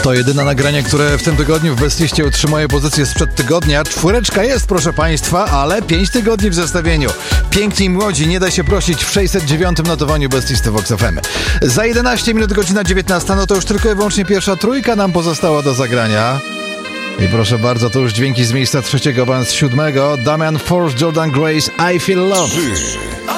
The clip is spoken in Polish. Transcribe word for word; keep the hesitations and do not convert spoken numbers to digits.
To jedyne nagranie, które w tym tygodniu w Bestliście utrzymuje pozycję sprzed tygodnia. Czwóreczka jest, proszę Państwa, ale pięć tygodni w zestawieniu. Piękni i młodzi, nie da się prosić w sześćset dziewiątym notowaniu Bestlisty Vox F M. Za jedenaście minut, godzina dziewiętnasta, no to już tylko i wyłącznie pierwsza trójka nam pozostała do zagrania. I proszę bardzo, to już dźwięki z miejsca trzeciego, awans siódmego. Damian Force, Jordan Grace, I Feel Love.